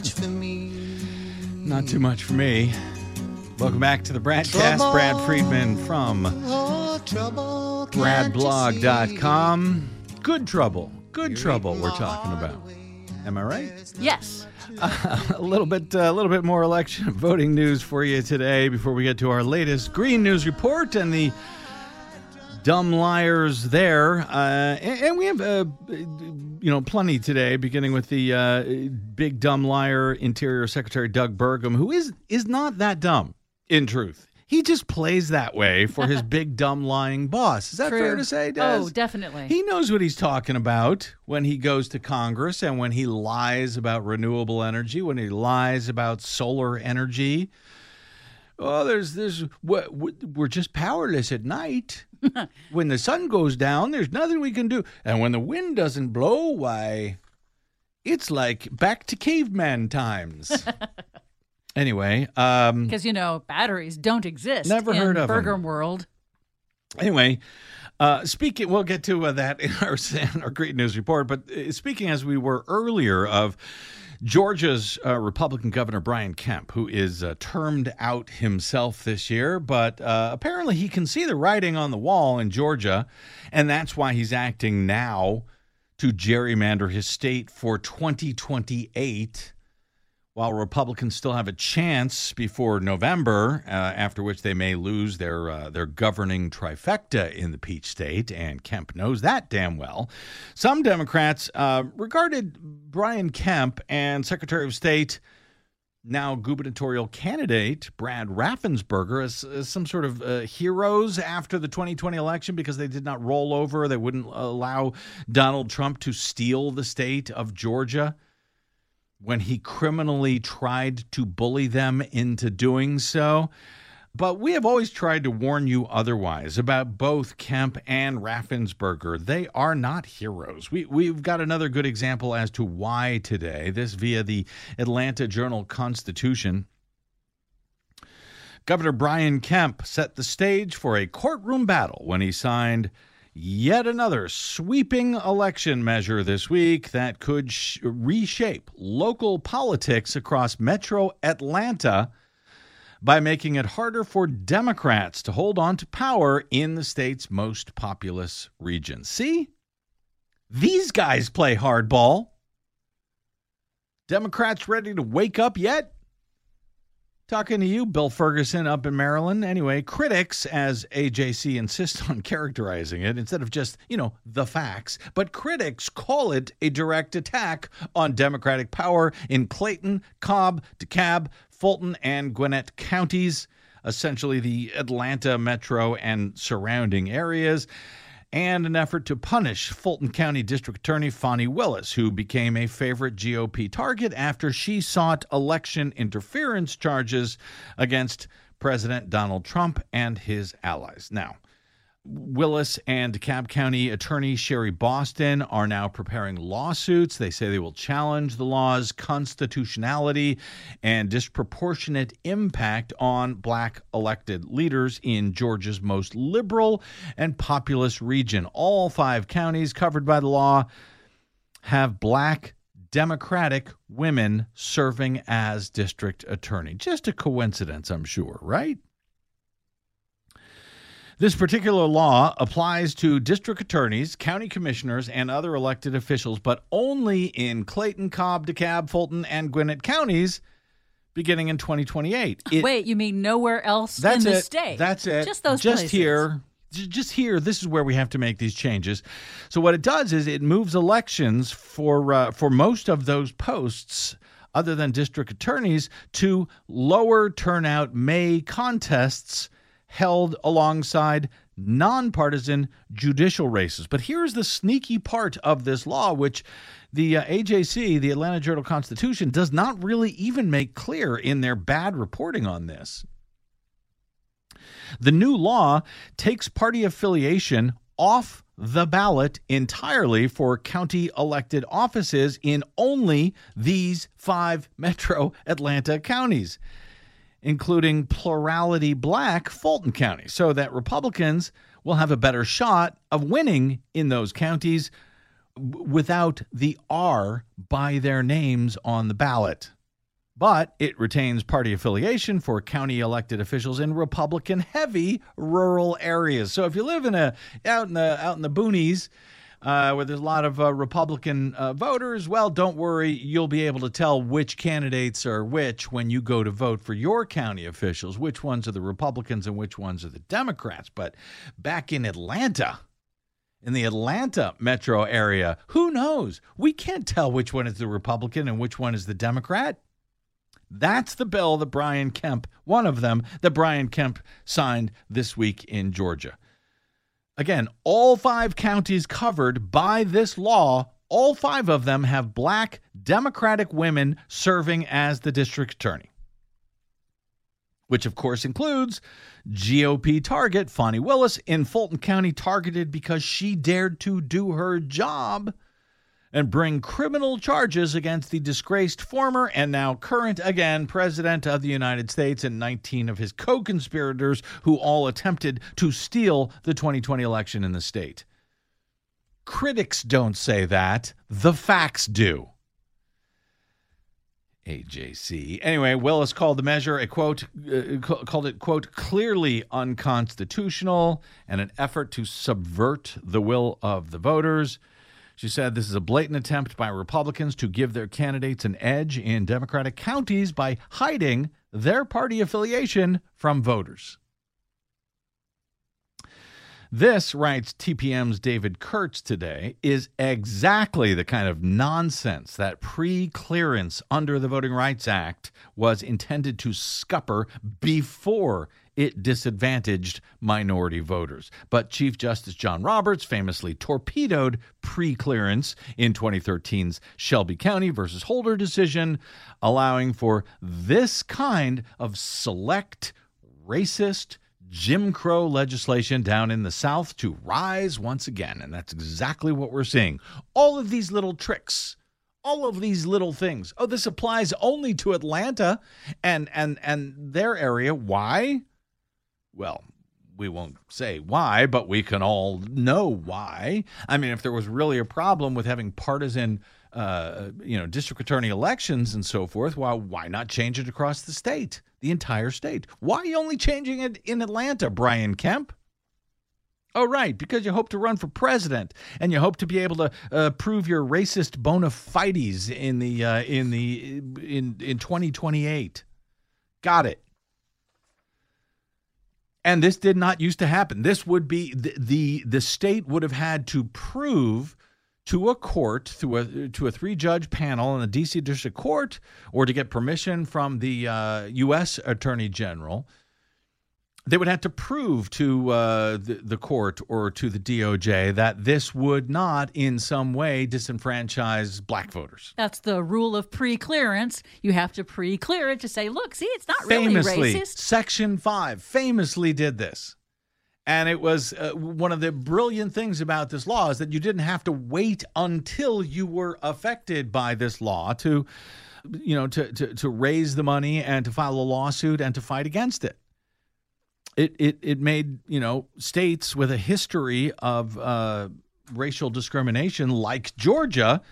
much for me. Not too much for me. Welcome back to the Bradcast. Brad Friedman from bradblog.com. Good trouble we're talking about. Am I right? Yes. A little bit more election voting news for you today before we get to our latest Green News Report and the dumb liars there. And we have, plenty today, beginning with the big dumb liar, Interior Secretary Doug Burgum, who is not that dumb, in truth. He just plays that way for his big, dumb, lying boss. Is that fair to say, Des? Oh, definitely. He knows what he's talking about when he goes to Congress and when he lies about renewable energy, when he lies about solar energy. Oh, we're just powerless at night. When the sun goes down, there's nothing we can do. And when the wind doesn't blow, why, it's like back to caveman times. Anyway. Because, batteries don't exist never heard of Burgum them. world. Anyway, we'll get to that in our Great News Report. But speaking as we were earlier of Georgia's Republican Governor Brian Kemp, who is termed out himself this year, but apparently he can see the writing on the wall in Georgia, and that's why he's acting now to gerrymander his state for 2028, while Republicans still have a chance before November, after which they may lose their governing trifecta in the Peach State, and Kemp knows that damn well. Some Democrats regarded Brian Kemp and Secretary of State, now gubernatorial candidate Brad Raffensperger, as some sort of heroes after the 2020 election because they did not roll over. They wouldn't allow Donald Trump to steal the state of Georgia when he criminally tried to bully them into doing so. But we have always tried to warn you otherwise about both Kemp and Raffensperger. They are not heroes. We've got another good example as to why today, this via the Atlanta Journal-Constitution. Governor Brian Kemp set the stage for a courtroom battle when he signed yet another sweeping election measure this week that could reshape local politics across metro Atlanta by making it harder for Democrats to hold on to power in the state's most populous region. See? These guys play hardball. Democrats ready to wake up yet? Talking to you, Bill Ferguson up in Maryland. Anyway, critics, as AJC insists on characterizing it, instead of just, the facts, but critics call it a direct attack on Democratic power in Clayton, Cobb, DeKalb, Fulton, and Gwinnett counties, essentially the Atlanta metro and surrounding areas, and an effort to punish Fulton County District Attorney Fani Willis, who became a favorite GOP target after she sought election interference charges against President Donald Trump and his allies. Now, Willis and DeKalb County Attorney Sherry Boston are now preparing lawsuits. They say they will challenge the law's constitutionality and disproportionate impact on black elected leaders in Georgia's most liberal and populous region. All 5 counties covered by the law have black Democratic women serving as district attorney. Just a coincidence, I'm sure, right? This particular law applies to district attorneys, county commissioners, and other elected officials, but only in Clayton, Cobb, DeKalb, Fulton, and Gwinnett counties beginning in 2028. Wait, you mean nowhere else in the state? That's it. Just those places. Just here, this is where we have to make these changes. So what it does is it moves elections for most of those posts, other than district attorneys, to lower turnout May contests held alongside nonpartisan judicial races. But here's the sneaky part of this law, which the AJC, the Atlanta Journal-Constitution, does not really even make clear in their bad reporting on this. The new law takes party affiliation off the ballot entirely for county elected offices in only these 5 metro Atlanta counties, including plurality black Fulton County, so that Republicans will have a better shot of winning in those counties without the R by their names on the ballot. but it retains party affiliation for county elected officials in Republican-heavy rural areas. So if you live out in the boonies, where there's a lot of Republican voters, well, don't worry. You'll be able to tell which candidates are which when you go to vote for your county officials, which ones are the Republicans and which ones are the Democrats. But back in Atlanta, in the Atlanta metro area, who knows? We can't tell which one is the Republican and which one is the Democrat. That's the bill that Brian Kemp, one of them, that Brian Kemp signed this week in Georgia. Again, all 5 counties covered by this law, all 5 of them have black Democratic women serving as the district attorney, which of course includes GOP target Fani Willis in Fulton County, targeted because she dared to do her job and bring criminal charges against the disgraced former and now current, again, President of the United States and 19 of his co-conspirators who all attempted to steal the 2020 election in the state. Critics don't say that. The facts do. AJC. Anyway, Willis called the measure a quote, called it, quote, clearly unconstitutional and an effort to subvert the will of the voters. She said this is a blatant attempt by Republicans to give their candidates an edge in Democratic counties by hiding their party affiliation from voters. This, writes TPM's David Kurtz today, is exactly the kind of nonsense that pre-clearance under the Voting Rights Act was intended to scupper before it disadvantaged minority voters. But Chief Justice John Roberts famously torpedoed pre-clearance in 2013's Shelby County versus Holder decision, allowing for this kind of select, racist, Jim Crow legislation down in the South to rise once again. And that's exactly what we're seeing. All of these little tricks, all of these little things. Oh, this applies only to Atlanta and their area. Why? Well, we won't say why, but we can all know why. I mean, if there was really a problem with having partisan district attorney elections and so forth, well, why not change it across the state, the entire state? Why are you only changing it in Atlanta, Brian Kemp? Oh, right, because you hope to run for president and you hope to be able to prove your racist bona fides in 2028. Got it. And this did not used to happen. This would be the state would have had to prove to a court, to a 3-judge panel in the D.C. District Court, or to get permission from the U.S. Attorney General. They would have to prove to the court or to the DOJ that this would not in some way disenfranchise black voters. That's the rule of pre-clearance. You have to pre-clear it to say, look, see, it's not really racist. Section 5 famously did this. And it was one of the brilliant things about this law is that you didn't have to wait until you were affected by this law to raise the money and to file a lawsuit and to fight against it. It made, states with a history of racial discrimination like Georgia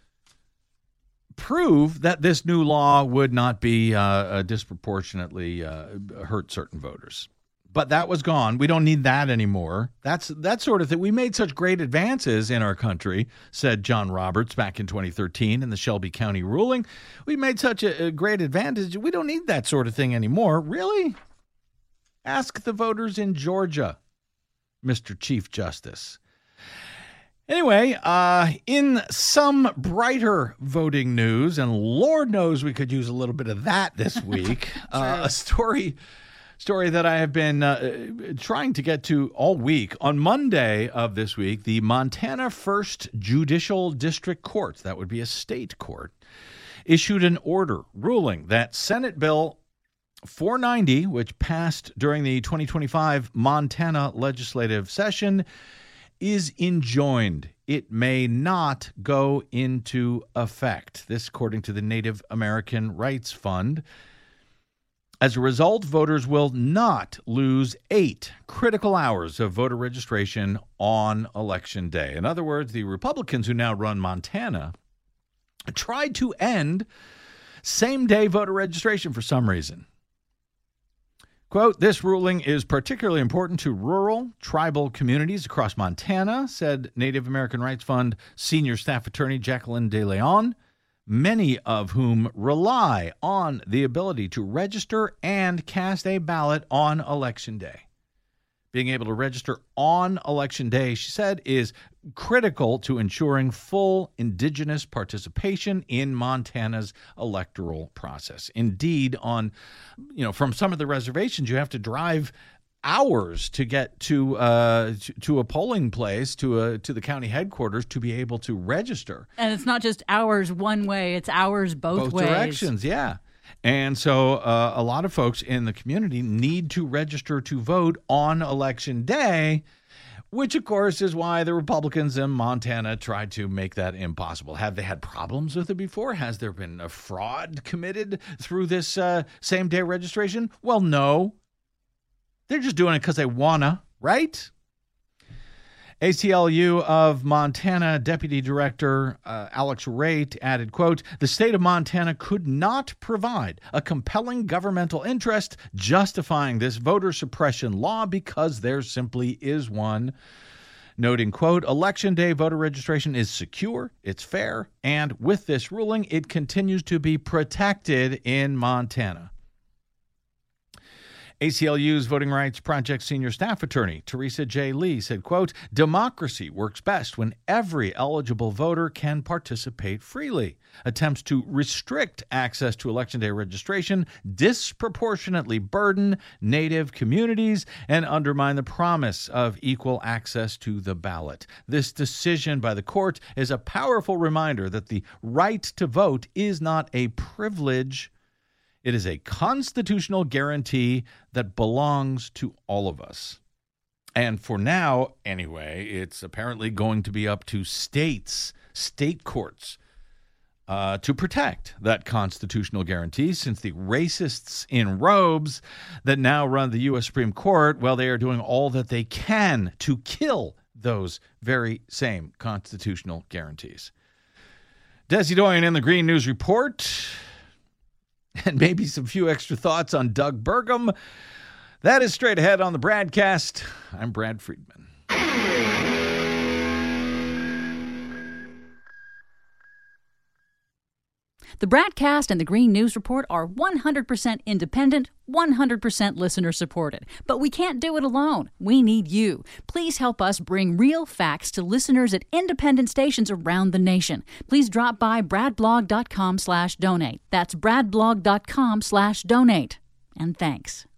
prove that this new law would not be disproportionately hurt certain voters. But that was gone. We don't need that anymore. That's that sort of thing. We made such great advances in our country, said John Roberts back in 2013 in the Shelby County ruling. We made such a great advantage. We don't need that sort of thing anymore. Really? Ask the voters in Georgia, Mr. Chief Justice. Anyway, in some brighter voting news, and Lord knows we could use a little bit of that this week, a story that I have been trying to get to all week. On Monday of this week, the Montana First Judicial District Court, that would be a state court, issued an order ruling that Senate Bill 490, which passed during the 2025 Montana legislative session, is enjoined. It may not go into effect. This, according to the Native American Rights Fund. As a result, voters will not lose 8 critical hours of voter registration on Election Day. In other words, the Republicans who now run Montana tried to end same-day voter registration for some reason. Quote, this ruling is particularly important to rural, tribal communities across Montana, said Native American Rights Fund senior staff attorney Jacqueline De Leon, many of whom rely on the ability to register and cast a ballot on Election Day. Being able to register on Election Day, she said, is critical to ensuring full Indigenous participation in Montana's electoral process. Indeed, from some of the reservations, you have to drive hours to get to a polling place, to the county headquarters, to be able to register. And it's not just hours one way; it's hours both ways. Directions, yeah. And so a lot of folks in the community need to register to vote on Election Day, which, of course, is why the Republicans in Montana tried to make that impossible. Have they had problems with it before? Has there been a fraud committed through this same-day registration? Well, no. They're just doing it because they wanna, right? ACLU of Montana Deputy Director Alex Raitt added, quote, the state of Montana could not provide a compelling governmental interest justifying this voter suppression law because there simply is one. Noting, quote, Election Day voter registration is secure, it's fair, and with this ruling, it continues to be protected in Montana. ACLU's Voting Rights Project senior staff attorney, Teresa J. Lee, said, quote, democracy works best when every eligible voter can participate freely. Attempts to restrict access to Election Day registration disproportionately burden Native communities and undermine the promise of equal access to the ballot. This decision by the court is a powerful reminder that the right to vote is not a privilege. It is a constitutional guarantee that belongs to all of us. And for now, anyway, it's apparently going to be up to state courts to protect that constitutional guarantee, since the racists in robes that now run the U.S. Supreme Court, well, they are doing all that they can to kill those very same constitutional guarantees. Desi Doyen in the Green News Report. And maybe some few extra thoughts on Doug Burgum. That is straight ahead on the BradCast. I'm Brad Friedman. The BradCast and the Green News Report are 100% independent, 100% listener supported. But we can't do it alone. We need you. Please help us bring real facts to listeners at independent stations around the nation. Please drop by bradblog.com/donate. That's bradblog.com/donate. And thanks.